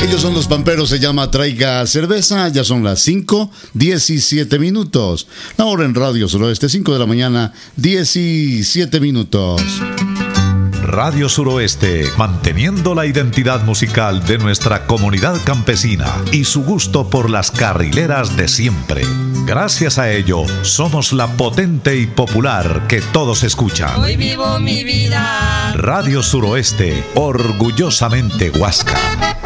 Ellos son los Pamperos, se llama Traiga Cerveza. Ya son las 5:17 minutos. La hora en Radio Suroeste, 5 de la mañana, 17 minutos. Radio Suroeste, manteniendo la identidad musical de nuestra comunidad campesina y su gusto por las carrileras de siempre. Gracias a ello, somos la potente y popular que todos escuchan. Hoy vivo mi vida. Radio Suroeste, orgullosamente Huasca.